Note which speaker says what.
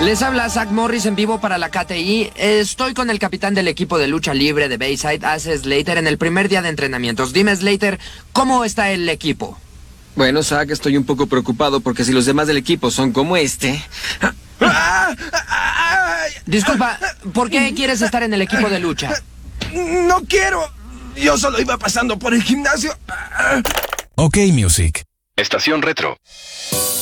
Speaker 1: Les habla Zach Morris en vivo para la KTI. Estoy con el capitán del equipo de lucha libre de Bayside, Ace Slater, en el primer día de entrenamientos. Dime, Slater, ¿cómo está el equipo?
Speaker 2: Bueno, Zach, estoy un poco preocupado porque si los demás del equipo son como este...
Speaker 1: Disculpa, ¿por qué quieres estar en el equipo de lucha?
Speaker 3: No quiero. Yo solo iba pasando por el gimnasio.
Speaker 4: OK Music.
Speaker 5: Estación Retro.